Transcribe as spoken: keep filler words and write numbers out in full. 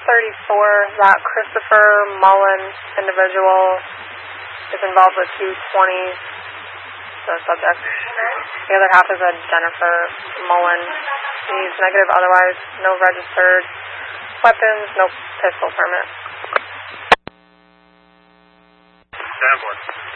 thirty-four, that Christopher Mullen individual is involved with two twenties, the subject. The other half is a Jennifer Mullen. He's negative otherwise, no registered weapons, no pistol permit. ten one.